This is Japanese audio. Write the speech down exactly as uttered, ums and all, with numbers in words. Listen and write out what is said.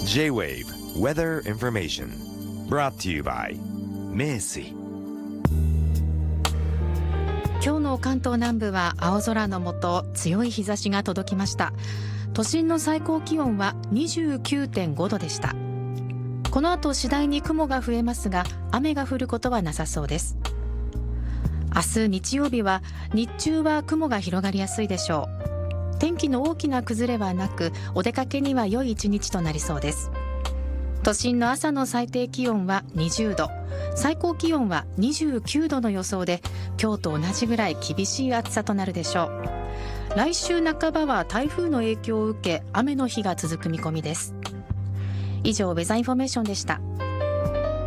J-Wave Weather Information brought to you by 名水。 今日の関東南部は青空の下、強い日差しが届きました。都心の最高気温は にじゅうきゅうてんごどでした。この後次第に雲が増えますが、雨が降ることはなさそうです。明日日曜日は日中は雲が広がりやすいでしょう。天気の大きな崩れはなく、お出かけには良い一日となりそうです。都心の朝の最低気温はにじゅうど、最高気温はにじゅうきゅうどの予想で、今日と同じぐらい厳しい暑さとなるでしょう。来週半ばは台風の影響を受け、雨の日が続く見込みです。以上、ウェザーインフォメーションでした。